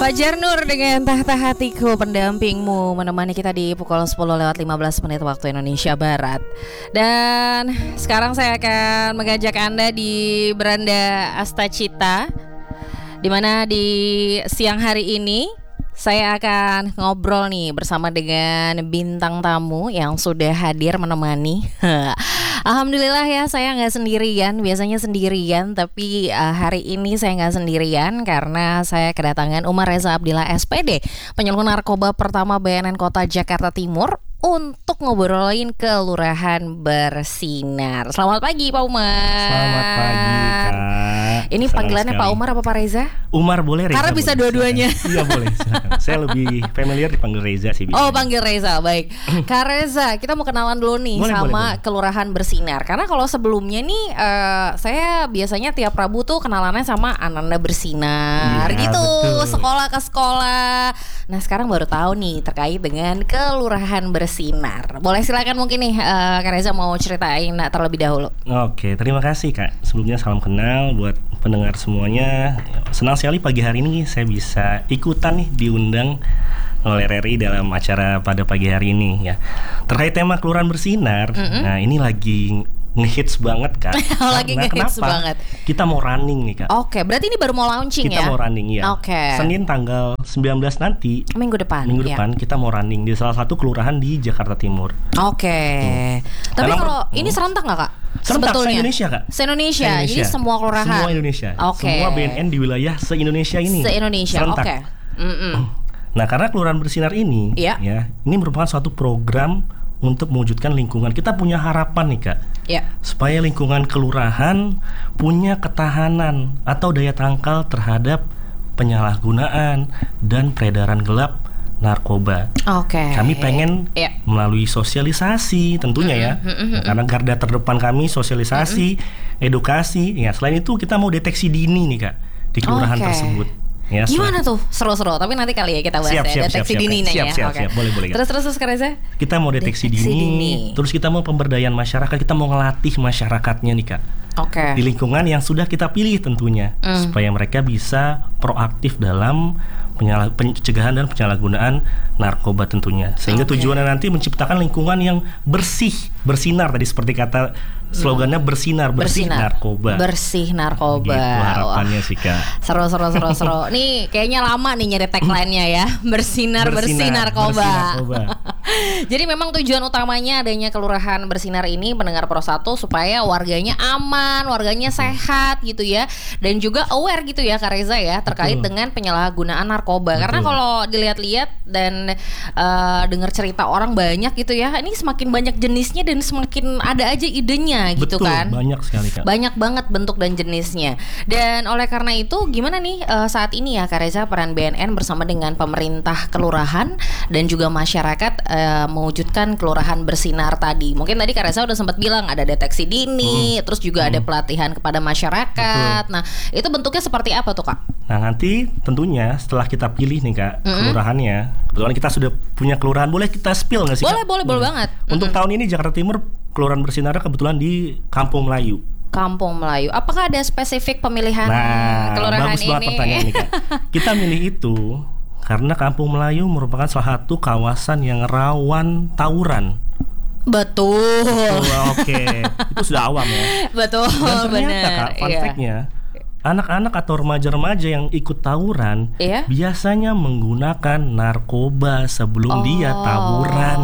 Fajar Nur dengan Tahta Hatiku, pendampingmu, menemani kita di pukul 10:15 waktu Indonesia Barat. Dan sekarang saya akan mengajak Anda di Beranda Astacita, di mana di siang hari ini saya akan ngobrol nih bersama dengan bintang tamu yang sudah hadir menemani. Alhamdulillah ya, saya nggak sendirian. Biasanya sendirian, tapi hari ini saya nggak sendirian karena saya kedatangan Umar Reza Abdillah SPD, penyuluh narkoba pertama BNN Kota Jakarta Timur, untuk ngobrolin Kelurahan Bersinar. Selamat pagi Pak Umar. Selamat pagi Kak. Ini Senang panggilannya sekali. Pak Umar apa Pak Reza? Umar boleh, Reza Karena bisa boleh. dua-duanya. Iya boleh, silakan. Saya lebih familiar dipanggil Reza sih biasanya. Oh, panggil Reza, baik. Kak Reza, kita mau kenalan dulu nih Boleh, sama boleh. Kelurahan Bersinar. Karena kalau sebelumnya nih saya biasanya tiap Rabu tuh kenalannya sama Ananda Bersinar Iya, gitu, betul. sekolah ke sekolah. Nah, sekarang baru tahu nih terkait dengan Kelurahan Bersinar. Boleh silakan mungkin nih Kak Reza mau ceritain terlebih dahulu. Oke, terima kasih Kak. Sebelumnya salam kenal buat pendengar semuanya. Senang sekali pagi hari ini saya bisa ikutan nih diundang oleh RRI dalam acara pada pagi hari ini ya. Terkait tema Kelurahan Bersinar, nah ini lagi ngehits banget Kak. Lagi Karena ngehits kenapa? banget. Kita mau running nih Kak. Oke, berarti ini baru mau launching Kita ya? mau running ya. Oke. Senin tanggal 19 nanti. Minggu depan. Minggu ya. depan kita mau running di salah satu kelurahan di Jakarta Timur. Oke. Tapi Karena kalau ini serentak nggak Kak? Serentak Sebetulnya. se-Indonesia Kak. Se-Indonesia. Jadi semua kelurahan. Semua Indonesia. Oke. Semua BNN di wilayah se-Indonesia ini. Se-Indonesia. Serentak. Oke. Nah, karena Kelurahan Bersinar ini Iya. ya, ini merupakan suatu program untuk mewujudkan lingkungan. Kita punya harapan nih Kak, Ya. supaya lingkungan kelurahan punya ketahanan atau daya tangkal terhadap penyalahgunaan dan peredaran gelap narkoba. Oke. Kami pengen Iya. melalui sosialisasi tentunya ya. Karena garda terdepan kami sosialisasi, edukasi. Ya, selain itu kita mau deteksi dini nih Kak di kelurahan Oke. tersebut. Ya, Gimana tuh? Seru-seru. Tapi nanti kali ya kita bahas Siap, ya. siap, Deteksi siap, dini siap, ya. siap, Oke. siap. Boleh, Kak. Terus Kak Reza? Kita mau deteksi Deteksi dini, dini. terus kita mau pemberdayaan masyarakat, kita mau ngelatih masyarakatnya nih Kak. Oke. Di lingkungan yang sudah kita pilih tentunya, supaya mereka bisa proaktif dalam pencegahan dan penyalahgunaan narkoba tentunya. Sehingga Oke. tujuannya nanti menciptakan lingkungan yang bersih, bersinar tadi seperti kata slogannya bersinar, bersih narkoba. Bersih narkoba. Gitu harapannya Wah, sih Kak. Seru. Nih kayaknya lama nih nyari tagline-nya ya. Bersinar, bersih narkoba. bersih narkoba. Jadi memang tujuan utamanya adanya Kelurahan Bersinar ini, pendengar Pro 1, supaya warganya aman, warganya sehat gitu ya, dan juga aware gitu ya Kak Reza ya terkait Betul. dengan penyalahgunaan narkoba. Betul. Karena kalau dilihat-lihat dan dengar cerita orang banyak gitu ya, ini semakin banyak jenisnya dan semakin ada aja idenya gitu Betul, kan. banyak sekali Kak. Banyak banget bentuk dan jenisnya. Dan oleh karena itu gimana nih saat ini ya Kak Reza, peran BNN bersama dengan pemerintah kelurahan dan juga masyarakat mewujudkan Kelurahan Bersinar tadi. Mungkin tadi Kak Reza udah sempat bilang ada deteksi dini, terus juga ada pelatihan kepada masyarakat. Nah, itu bentuknya seperti apa tuh Kak? Nah, nanti tentunya setelah kita pilih nih Kak kelurahannya, kebetulan kita sudah punya kelurahan, boleh kita spill nggak sih Kak? Boleh banget. Untuk tahun ini Jakarta Timur Kelurahan Bersinar kebetulan di Kampung Melayu. Kampung Melayu. Apakah ada spesifik pemilihan Nah, kelurahan bagus banget ini? pertanyaan nih Kak. Kita milih itu karena Kampung Melayu merupakan salah satu kawasan yang rawan tawuran. Betul. Oke, itu sudah awam ya. Betul, Dan ternyata benar. Kak, fun Iya. fact-nya, anak-anak atau remaja-remaja yang ikut tawuran Iya? biasanya menggunakan narkoba sebelum dia tawuran.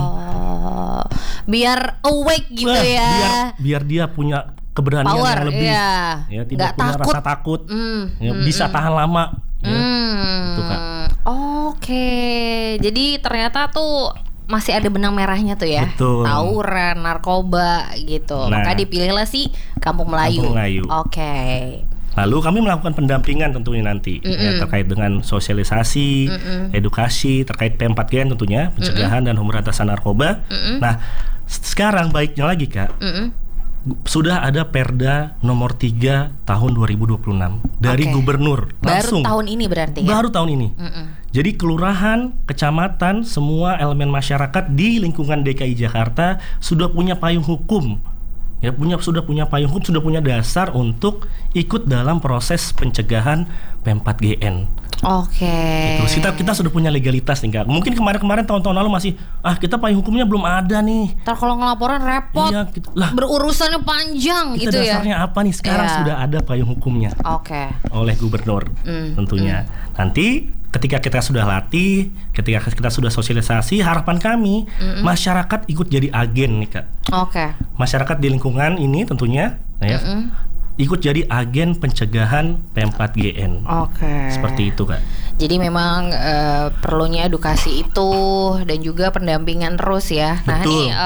Biar awake gitu Wah, ya. biar dia punya keberanian Power, yang lebih, iya. ya, tidak Nggak punya takut. rasa takut, ya, bisa tahan lama. Ya. Itu, Kak. Oke. Jadi ternyata tuh masih ada benang merahnya tuh ya. Betul. Tawuran, narkoba gitu. Nah. Maka dipilihlah si Kampung Melayu. Kampung Melayu. Oke. Lalu kami melakukan pendampingan tentunya nanti ya, terkait dengan sosialisasi, edukasi terkait P4GN tentunya, pencegahan dan pemberantasan narkoba. Nah, sekarang baiknya lagi Kak, sudah ada Perda nomor 3 tahun 2026 dari Oke. Gubernur langsung. Baru tahun ini berarti ya. Baru tahun ini. Jadi kelurahan, kecamatan, semua elemen masyarakat di lingkungan DKI Jakarta sudah punya payung hukum. Ya, sudah punya payung hukum, sudah punya dasar untuk ikut dalam proses pencegahan P4GN. Oke. Gitu. Kita sudah punya legalitas nih Kak. Mungkin kemarin tahun-tahun lalu masih kita payung hukumnya belum ada nih. Ntar kalau ngelaporan repot. Iya, gitu. Lah, berurusannya panjang kita gitu ya. Dasarnya apa nih? Sekarang sudah ada payung hukumnya. Oke. Oleh gubernur tentunya. Nanti ketika kita sudah latih, ketika kita sudah sosialisasi, harapan kami masyarakat ikut jadi agen nih Kak. Oke. Masyarakat di lingkungan ini tentunya ya, ikut jadi agen pencegahan P4GN. Oke. Seperti itu Kak. Jadi memang perlunya edukasi itu dan juga pendampingan terus ya. Nah Betul. ini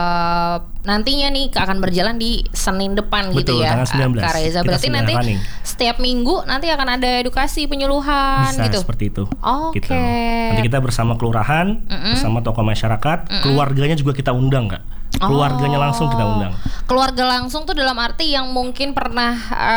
nantinya nih akan berjalan di Senin depan. Betul, gitu ya tanggal 19. Kak Reza. Berarti nanti running. setiap minggu nanti akan ada edukasi penyuluhan Bisa gitu. seperti itu. Oke. Gitu. Nanti kita bersama kelurahan, bersama tokoh masyarakat, keluarganya juga kita undang Kak. Keluarganya langsung kita undang. Keluarga langsung tuh dalam arti yang mungkin pernah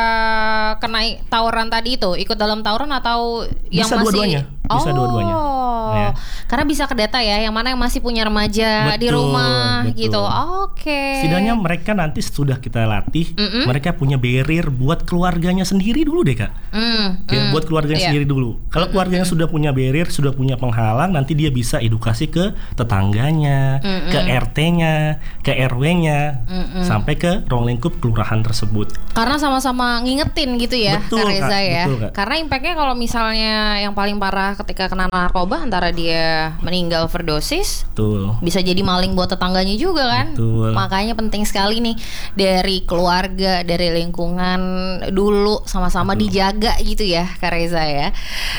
kena tawuran tadi itu, ikut dalam tawuran atau yang Bisa masih dua-duanya. Bisa dua-duanya. Ya. Karena bisa kedata ya, yang mana yang masih punya remaja di rumah gitu. Oke. Setidaknya mereka nanti sudah kita latih, mereka punya barrier buat keluarganya sendiri dulu deh Kak. Ya, buat keluarganya sendiri dulu. Kalau keluarganya sudah punya barrier, sudah punya penghalang, nanti dia bisa edukasi ke tetangganya, ke RT-nya, ke RW-nya, sampai ke ruang lingkup kelurahan tersebut. Karena sama-sama ngingetin gitu ya, Betul, Kak Reza Kak. ya. Betul, Kak. Karena impactnya kalau misalnya yang paling parah ketika kena narkoba, antara dia meninggal overdosis, Betul. bisa jadi maling buat tetangganya juga kan. Betul. Makanya penting sekali nih dari keluarga, dari lingkungan dulu sama-sama dijaga gitu ya, Kak Reza ya.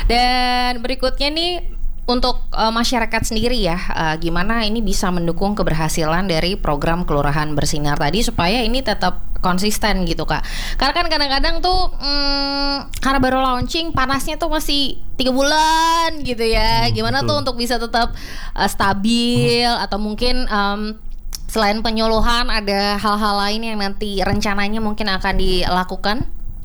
Dan berikutnya nih untuk masyarakat sendiri ya, gimana ini bisa mendukung keberhasilan dari program Kelurahan Bersinar tadi supaya ini tetap konsisten gitu Kak. Karena kan kadang-kadang tuh karena baru launching, panasnya tuh masih 3 bulan gitu ya. Gimana betul. tuh untuk bisa tetap stabil atau mungkin selain penyuluhan ada hal-hal lain yang nanti rencananya mungkin akan dilakukan?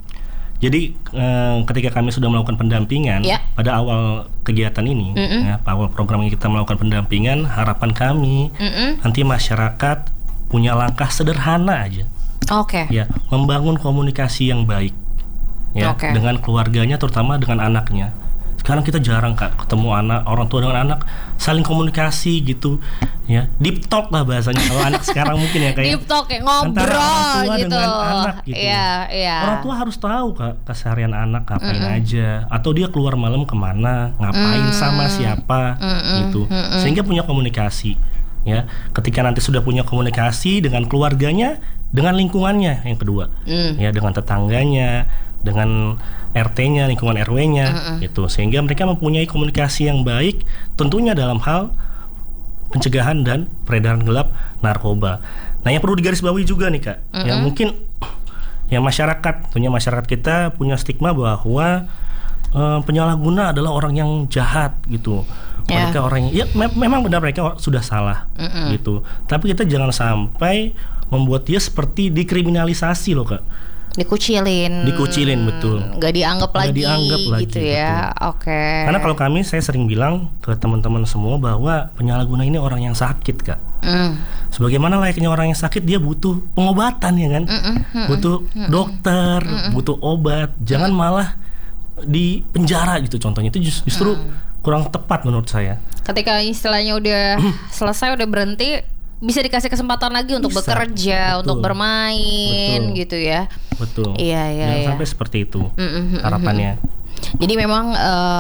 Jadi ketika kami sudah melakukan pendampingan pada awal kegiatan ini, ya, awal program yang kita melakukan pendampingan, harapan kami nanti masyarakat punya langkah sederhana aja, ya, membangun komunikasi yang baik, ya, dengan keluarganya, terutama dengan anaknya. Sekarang kita jarang Kak ketemu orang tua dengan anak saling komunikasi gitu, ya, deep talk lah bahasanya kalau anak sekarang mungkin ya kayak deep talk ya, ngobrol antara orang tua gitu dengan anak gitu. Iya. Orang tua harus tahu Kak keseharian anak ngapain aja, atau dia keluar malam kemana, ngapain sama siapa gitu, sehingga punya komunikasi. Ya, ketika nanti sudah punya komunikasi dengan keluarganya, dengan lingkungannya yang kedua, ya, dengan tetangganya, dengan RT-nya, lingkungan RW-nya, gitu, sehingga mereka mempunyai komunikasi yang baik, tentunya dalam hal pencegahan dan peredaran gelap narkoba. Nah, yang perlu digarisbawahi juga nih Kak, ya mungkin ya masyarakat kita punya stigma bahwa penyalahguna adalah orang yang jahat gitu. Mereka orang yang memang benar mereka sudah salah gitu. Tapi kita jangan sampai membuat dia seperti dikriminalisasi loh Kak. Dikucilin betul. Nggak dianggap lagi gitu betul. ya. Karena kalau saya sering bilang ke teman-teman semua bahwa penyalahguna ini orang yang sakit Kak. Sebagaimana layaknya orang yang sakit, dia butuh pengobatan ya kan, butuh dokter, butuh obat. Jangan malah di penjara gitu contohnya, itu justru kurang tepat menurut saya. Ketika istilahnya udah selesai, udah berhenti, bisa dikasih kesempatan lagi untuk bekerja, untuk bermain gitu ya. Betul. Iya. Sampai seperti itu harapannya. Jadi memang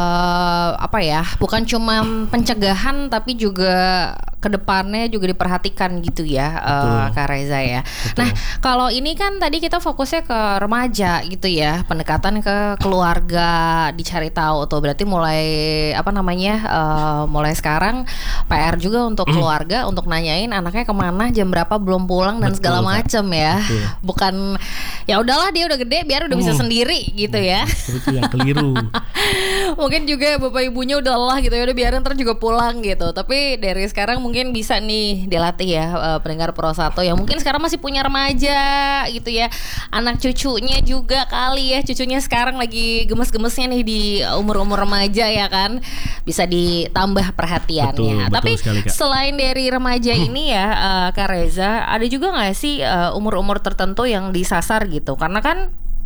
bukan cuma pencegahan tapi juga kedepannya juga diperhatikan gitu ya, Kak Reza ya. Betul. Nah, kalau ini kan tadi kita fokusnya ke remaja gitu ya, pendekatan ke keluarga, dicari tahu tuh. Berarti mulai mulai sekarang PR juga untuk keluarga, untuk nanyain anaknya kemana, jam berapa, belum pulang dan segala macam ya. Betul. Bukan ya udahlah dia udah gede biar udah bisa sendiri gitu ya. Itu yang keliru. Mungkin juga bapak ibunya udah lelah gitu ya, udah biarin ntar juga pulang gitu. Tapi dari sekarang mungkin bisa nih dilatih ya, pendengar Pro 1 yang mungkin sekarang masih punya remaja gitu ya, anak cucunya juga kali ya, cucunya sekarang lagi gemes-gemesnya nih di umur-umur remaja ya kan, bisa ditambah perhatiannya. Betul Tapi sekali, Kak. selain dari remaja ini ya, Kak Reza, ada juga nggak sih umur-umur tertentu yang disasar gitu? Karena kan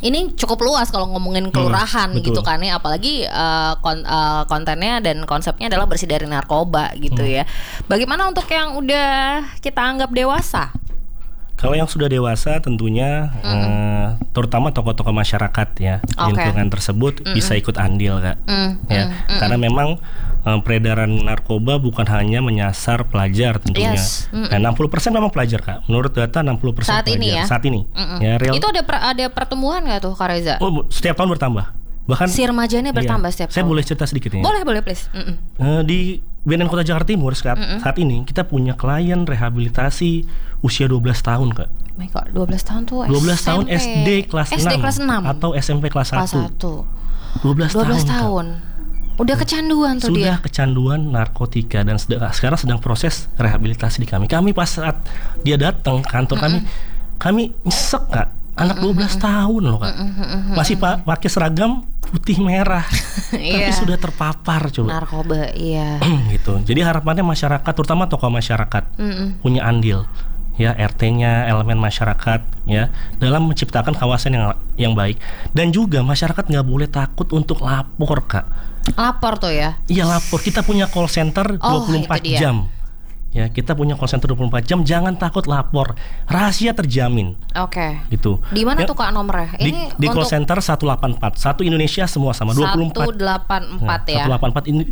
Ini cukup luas kalau ngomongin kelurahan betul. gitu kan ya, apalagi kontennya dan konsepnya adalah bersih dari narkoba gitu ya. Bagaimana untuk yang udah kita anggap dewasa? Kalau yang sudah dewasa tentunya terutama tokoh-tokoh masyarakat ya di lingkungan tersebut bisa ikut andil Kak. Karena memang peredaran narkoba bukan hanya menyasar pelajar tentunya. Nah, 60% memang pelajar Kak. Menurut data 60% saat pelajar ini ya. Saat ini. Ya, real. Itu ada pertumbuhan nggak tuh Kak Reza? Oh, setiap tahun bertambah. Bahkan si remajanya bertambah setiap tahun. Saya boleh cerita sedikit ya? Boleh please. Di BNN Kota Jakarta Timur saat ini kita punya klien rehabilitasi usia 12 tahun Kak. Oh my God, 12 tahun tuh 12 tahun SD kelas 6 atau SMP kelas 1. 12 tahun. Udah kecanduan tuh dia. Sudah kecanduan narkotika dan sekarang sedang proses rehabilitasi di kami. Kami pas saat dia datang kantor kami nyesek Kak. Anak 12 tahun loh Kak. Masih pakai seragam putih merah. Tapi sudah terpapar coba narkoba, iya. gitu. Jadi harapannya masyarakat, terutama tokoh masyarakat punya andil ya, RT-nya, elemen masyarakat ya, dalam menciptakan kawasan yang baik. Dan juga masyarakat nggak boleh takut untuk lapor Kak. Lapor tuh ya? Iya lapor. Kita punya call center 24 jam. Ya, kita punya call center 24 jam, jangan takut lapor. Rahasia terjamin. Oke. Gitu. Di mana tuh Kak nomornya? Di call center 184. Satu Indonesia semua sama 24. 184 ya. 184 ini